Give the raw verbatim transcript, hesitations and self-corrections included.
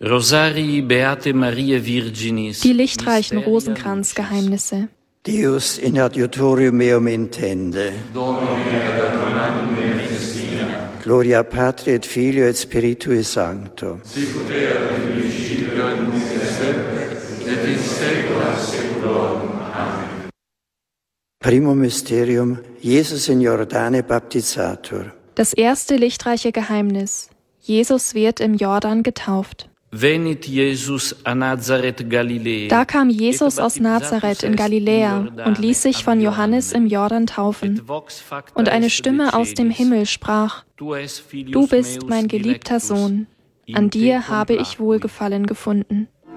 Rosarii Beate Mariae Virginis. Die lichtreichen Rosenkranzgeheimnisse. Deus in adiutorium meum intende. Gloria Patri et Filio et Spiritui Sancto. Sicut erat in principio et nunc et semper et in saecula saeculorum. Amen. Primum Mysterium, Jesus in Jordane baptizator. Das erste lichtreiche Geheimnis. Jesus wird im Jordan getauft. Venit Jesus a Nazareth Galiläe. Da kam Jesus aus Nazareth in Galiläa und ließ sich von Johannes im Jordan taufen. Und eine Stimme aus dem Himmel sprach: Du bist mein geliebter Sohn, an dir habe ich Wohlgefallen gefunden.